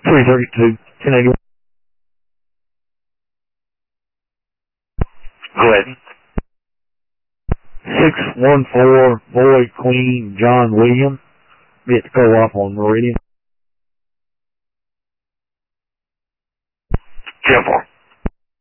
332, 1081. Go ahead. 614, Boy, Queen, John William. Be at the co-op on Meridian. 10-4.